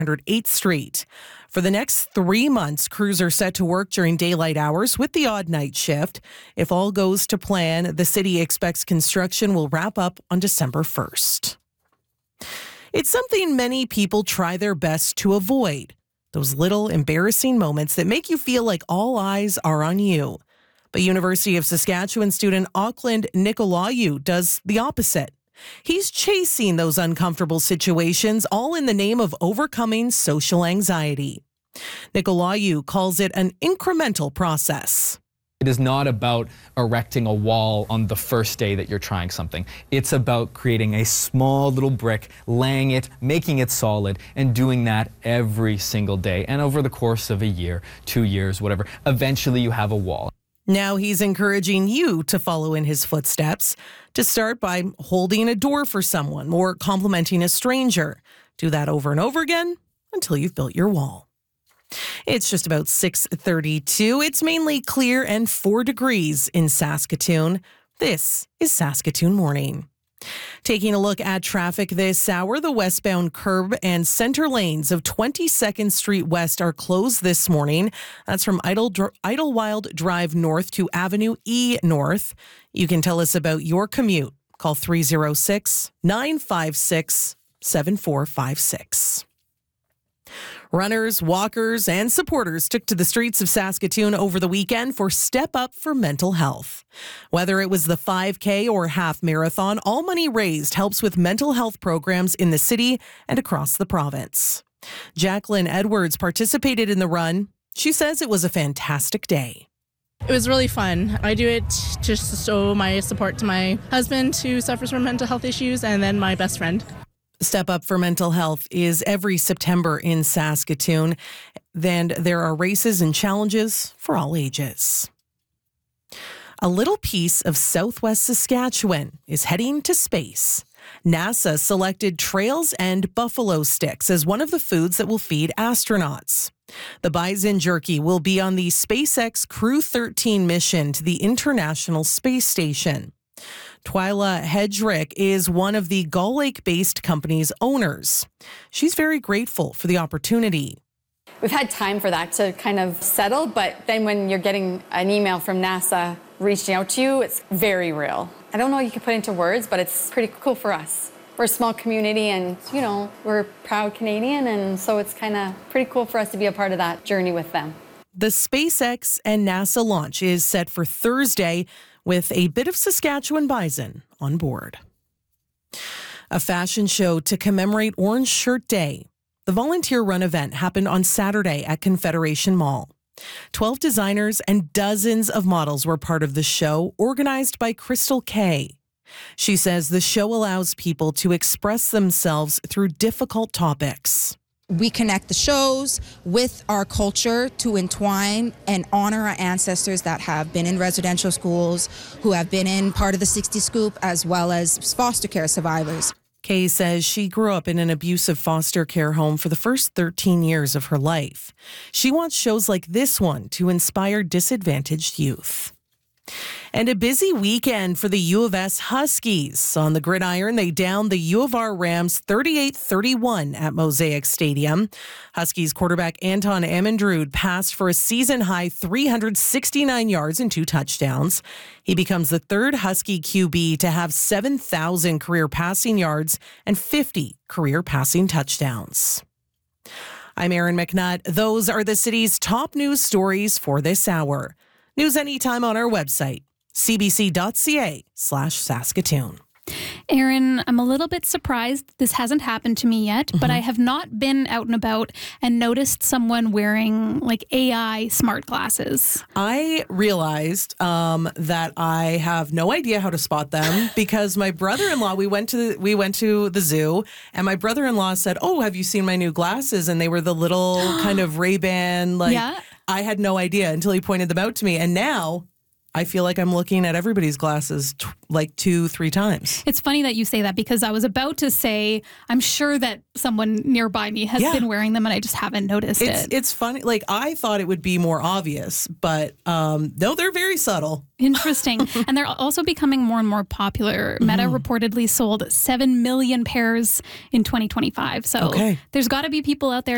108th Street. For the next 3 months, crews are set to work during daylight hours with the odd night shift. If all goes to plan, the city expects construction will wrap up on December 1st. It's something many people try their best to avoid. Those little embarrassing moments that make you feel like all eyes are on you. But University of Saskatchewan student Auckland Nicolaou does the opposite. He's chasing those uncomfortable situations, all in the name of overcoming social anxiety. Nicolaou calls it an incremental process. It is not about erecting a wall on the first day that you're trying something. It's about creating a small little brick, laying it, making it solid, and doing that every single day. And over the course of a year, 2 years, whatever, eventually you have a wall. Now he's encouraging you to follow in his footsteps, to start by holding a door for someone or complimenting a stranger. Do that over and over again until you've built your wall. It's just about 6:32. It's mainly clear and 4 degrees in Saskatoon. This is Saskatoon Morning. Taking a look at traffic this hour, the westbound curb and center lanes of 22nd Street West are closed this morning. That's from Idlewild Drive North to Avenue E North. You can tell us about your commute. Call 306-956-7456. Runners, walkers, and supporters took to the streets of Saskatoon over the weekend for Step Up for Mental Health. Whether it was the 5K or half marathon, all money raised helps with mental health programs in the city and across the province. Jacqueline Edwards participated in the run. She says it was a fantastic day. It was really fun. I do it just to show my support to my husband who suffers from mental health issues and then my best friend. Step Up for Mental Health is every September in Saskatoon. Then there are races and challenges for all ages. A little piece of southwest Saskatchewan is heading to space. NASA selected trails and buffalo sticks as one of the foods that will feed astronauts. The bison jerky will be on the SpaceX Crew 13 mission to the International Space Station. Twyla Hedrick is one of the Gull Lake-based company's owners. She's very grateful for the opportunity. We've had time for that to kind of settle, but then when you're getting an email from NASA reaching out to you, it's very real. I don't know if you can put into words, but it's pretty cool for us. We're a small community and, we're proud Canadian, and so it's kind of pretty cool for us to be a part of that journey with them. The SpaceX and NASA launch is set for Thursday, with a bit of Saskatchewan bison on board. A fashion show to commemorate Orange Shirt Day. The volunteer run event happened on Saturday at Confederation Mall. 12 designers and dozens of models were part of the show, organized by Crystal Kay. She says the show allows people to express themselves through difficult topics. We connect the shows with our culture to entwine and honor our ancestors that have been in residential schools, who have been in part of the 60 Scoop, as well as foster care survivors. Kay says she grew up in an abusive foster care home for the first 13 years of her life. She wants shows like this one to inspire disadvantaged youth. And a busy weekend for the U of S Huskies. On the gridiron, they downed the U of R Rams 38-31 at Mosaic Stadium. Huskies quarterback Anton Amendrud passed for a season-high 369 yards and 2 touchdowns. He becomes the third Husky QB to have 7,000 career passing yards and 50 career passing touchdowns. I'm Erin McNutt. Those are the city's top news stories for this hour. News anytime on our website, cbc.ca/Saskatoon. Erin, I'm a little bit surprised this hasn't happened to me yet, but I have not been out and about and noticed someone wearing like AI smart glasses. I realized that I have no idea how to spot them because my brother-in-law, we went to the zoo, and my brother-in-law said, "Oh, have you seen my new glasses?" And they were the little kind of Ray-Ban, like, yeah. I had no idea until he pointed them out to me, and now I feel like I'm looking at everybody's glasses like 2-3 times. It's funny that you say that because I was about to say, I'm sure that someone nearby me has been wearing them and I just haven't noticed it. It's funny. Like, I thought it would be more obvious, but no, they're very subtle. Interesting. And they're also becoming more and more popular. Meta reportedly sold 7 million pairs in 2025. So there's got to be people out there